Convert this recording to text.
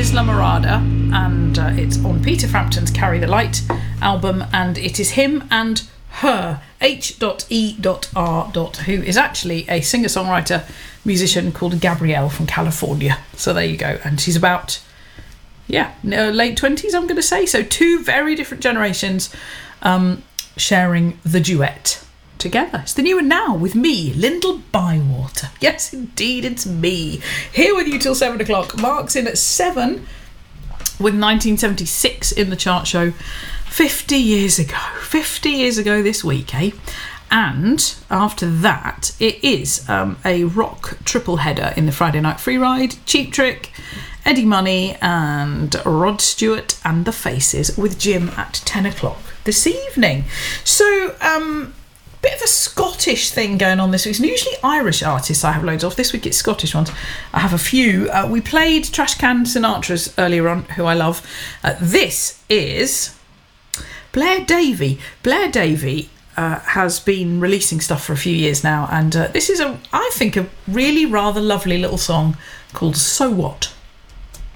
is La Mirada, and it's on Peter Frampton's Carry the Light album, and it is him and her, H.E.R. who is actually a singer-songwriter musician called Gabrielle from California. So there you go. And she's about, late 20s, I'm going to say. So two very different generations sharing the duet together. It's the new and now with me, Lyndall Bywater. Yes, indeed, it's me. Here with you till 7 o'clock. Mark's in at 7 with 1976 in the chart show. 50 years ago this week, eh? And after that, it is a rock triple header in the Friday Night Free Ride. Cheap Trick, Eddie Money and Rod Stewart and The Faces with Jim at 10 o'clock this evening. So, bit of a Scottish thing going on this week. It's usually Irish artists I have loads of. This week it's Scottish ones. I have a few. We played Trash Can Sinatra's earlier on, who I love. This is Blair Davey. Blair Davey has been releasing stuff for a few years now, and this is I think a really rather lovely little song called So What.